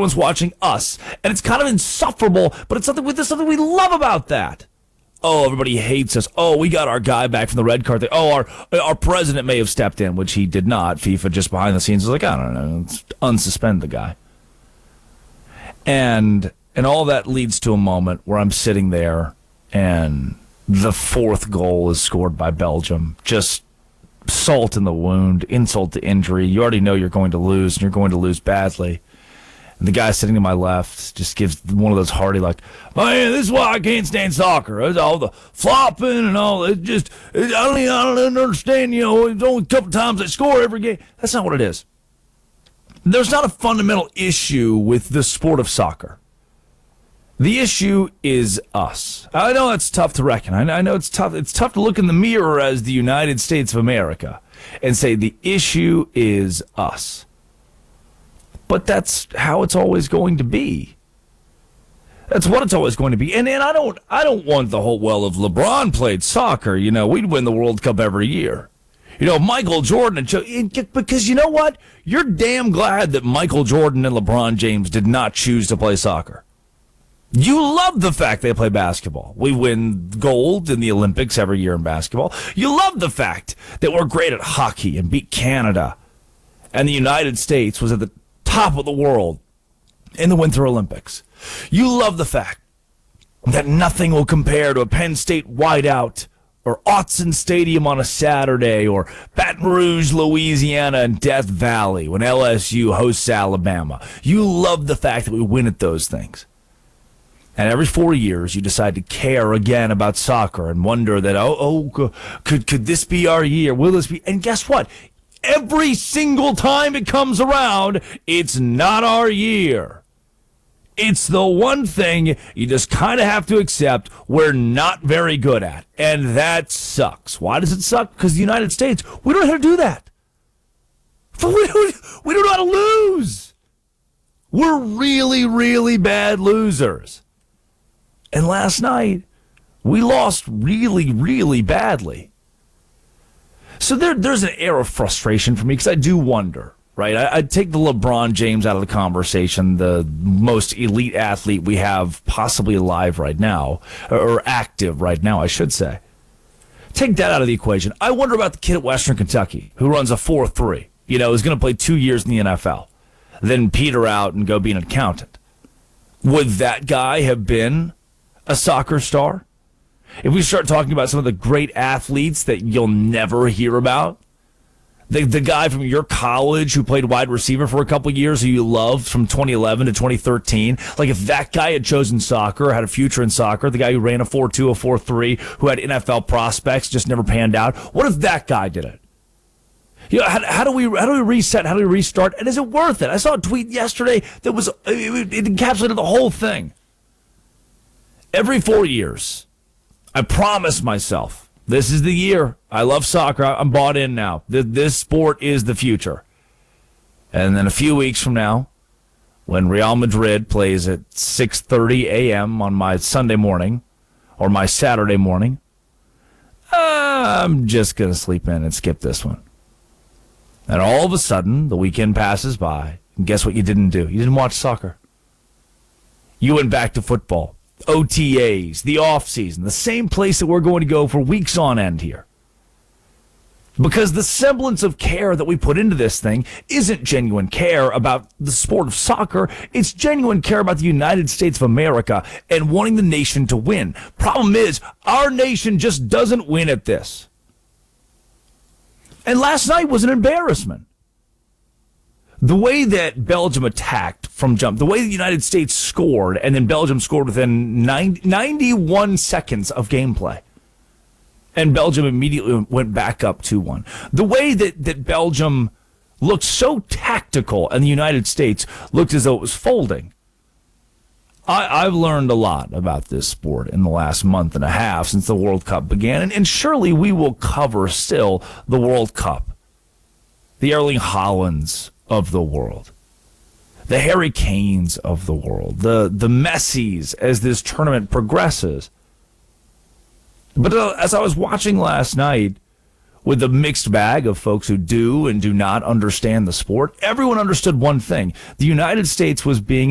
everyone's watching us. And it's kind of insufferable, but it's something we love about that. Oh, everybody hates us. Oh, we got our guy back from the red card thing. Oh, our president may have stepped in, which he did not. FIFA just behind the scenes was like, I don't know, let's unsuspend the guy. And all that leads to a moment where I'm sitting there and the fourth goal is scored by Belgium. Just salt in the wound, insult to injury. You already know you're going to lose, and you're going to lose badly. And the guy sitting to my left just gives one of those hearty, like, man, this is why I can't stand soccer. It's all the flopping and all. I don't understand, it's only a couple times they score every game. That's not what it is. There's not a fundamental issue with the sport of soccer. The issue is us. I know it's tough to reckon. I know it's tough. It's tough to look in the mirror as the United States of America and say the issue is us. But that's how it's always going to be. That's what it's always going to be. And I don't want the whole, well, if LeBron played soccer, we'd win the World Cup every year. Michael Jordan, because you know what? You're damn glad that Michael Jordan and LeBron James did not choose to play soccer. You love the fact they play basketball. We win gold in the Olympics every year in basketball. You love the fact that we're great at hockey and beat Canada. And the United States was at the top of the world in the Winter Olympics. You love the fact that nothing will compare to a Penn State whiteout or Autzen Stadium on a Saturday or Baton Rouge, Louisiana, and Death Valley when LSU hosts Alabama. You love the fact that we win at those things. And every 4 years, you decide to care again about soccer and wonder that, could this be our year? Will this be? And guess what? Every single time it comes around, it's not our year. It's the one thing you just kind of have to accept we're not very good at. And that sucks. Why does it suck? Because the United States, we don't know how to do that. We don't know how to lose. We're really, really bad losers. And last night, we lost really, really badly. So there's an air of frustration for me because I do wonder, right? I'd take the LeBron James out of the conversation, the most elite athlete we have possibly alive right now, or active right now, I should say. Take that out of the equation. I wonder about the kid at Western Kentucky who runs a 4.3, is going to play 2 years in the NFL, then peter out and go be an accountant. Would that guy have been a soccer star? If we start talking about some of the great athletes that you'll never hear about, the guy from your college who played wide receiver for a couple of years who you loved from 2011 to 2013, like if that guy had chosen soccer, had a future in soccer, the guy who ran a 4.2, a 4.3, who had NFL prospects, just never panned out, what if that guy did it? How do we reset? How do we restart? And is it worth it? I saw a tweet yesterday that it encapsulated the whole thing. Every 4 years, I promise myself, this is the year. I love soccer. I'm bought in now. This sport is the future. And then a few weeks from now, when Real Madrid plays at 6:30 a.m. on my Sunday morning or my Saturday morning, I'm just going to sleep in and skip this one. And all of a sudden, the weekend passes by, and guess what you didn't do? You didn't watch soccer. You went back to football. OTAs, the offseason, the same place that we're going to go for weeks on end here. Because the semblance of care that we put into this thing isn't genuine care about the sport of soccer. It's genuine care about the United States of America and wanting the nation to win. Problem is, our nation just doesn't win at this. And last night was an embarrassment. The way that Belgium attacked from jump, the way the United States scored, and then Belgium scored within 91 seconds of gameplay. And Belgium immediately went back up 2-1. The way that Belgium looked so tactical and the United States looked as though it was folding. I've learned a lot about this sport in the last month and a half since the World Cup began, and surely we will cover still the World Cup. The Erling Haalands of the world. The Harry Kanes of the world. The Messis as this tournament progresses. But as I was watching last night, with the mixed bag of folks who do and do not understand the sport, everyone understood one thing. The United States was being